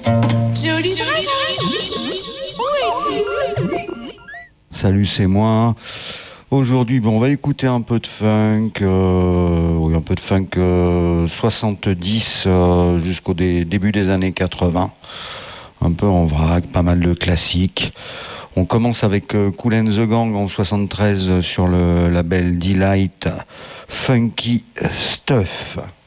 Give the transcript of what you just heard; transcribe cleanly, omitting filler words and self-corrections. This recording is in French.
Joli dragon. Où es-tu? Salut, c'est moi. Aujourd'hui, on va écouter un peu de funk, oui, un peu de funk 70 jusqu'au début des années 80. Un peu en vrac, pas mal de classiques. On commence avec Kool and the Gang en 73 sur le label Delight, Funky Stuff.